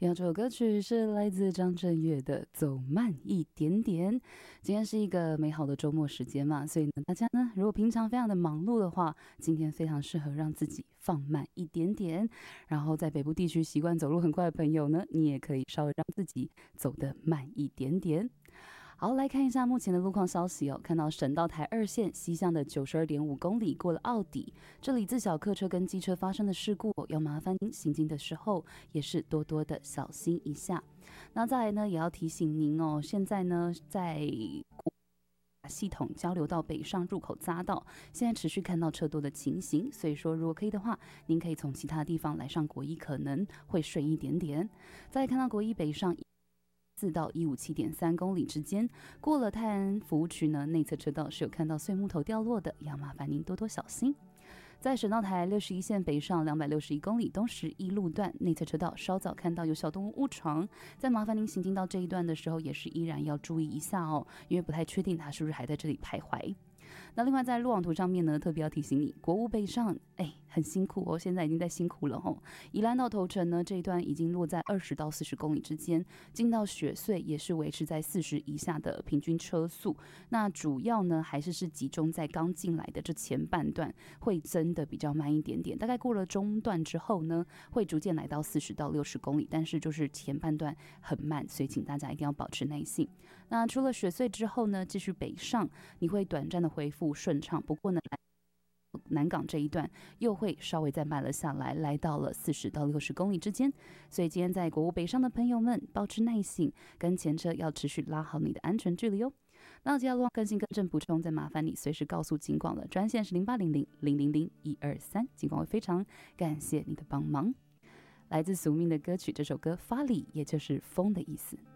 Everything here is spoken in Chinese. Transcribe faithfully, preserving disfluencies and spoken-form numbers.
第二首歌曲是来自张震岳的《走慢一点点》。今天是一个美好的周末时间嘛，所以呢，大家呢，如果平常非常的忙碌的话，今天非常适合让自己放慢一点点。然后在北部地区习惯走路很快的朋友呢，你也可以稍微让自己走得慢一点点。好，来看一下目前的路况消息哦。看到省道台二线西向的九十二点五公里过了奥底，这里自小客车跟机车发生的事故，要麻烦您行进的时候也是多多的小心一下。那再来呢，也要提醒您哦，现在呢在系统交流到北上入口匝道，现在持续看到车多的情形，所以说如果可以的话，您可以从其他地方来上国一，可能会顺一点点。再来看到国一北上四到一五七点三公里之间，过了泰安服务区呢，内侧车道是有看到碎木头掉落的，要麻烦您多多小心。在省道台六十一线北上两百六十一公里东十一路段，内侧车道稍早看到有小动物误闯，在麻烦您行进到这一段的时候，也是依然要注意一下哦，因为不太确定它是不是还在这里徘徊。那另外在路网图上面呢，特别要提醒你，国五北上，哎，很辛苦哦，现在已经在辛苦了哦。宜兰到头城呢，这一段已经落在二十到四十公里之间，进到雪隧也是维持在四十以下的平均车速。那主要呢，还是是集中在刚进来的这前半段，会真的比较慢一点点。大概过了中段之后呢，会逐渐来到四十到六十公里，但是就是前半段很慢，所以请大家一定要保持耐性。那除了雪隧之后呢，继续北上，你会短暂的恢复顺畅，不过呢，南港这一段又会稍微再慢了下来，来到了四十到六十公里之间。所以今天在国五北上的朋友们，保持耐性，跟前车要持续拉好你的安全距离哦。那接下来更新更正补充，再麻烦你随时告诉警广了，专线是零八零零零零零一二三，警广会非常感谢你的帮忙。来自宿命的歌曲，这首歌发力，也就是风的意思。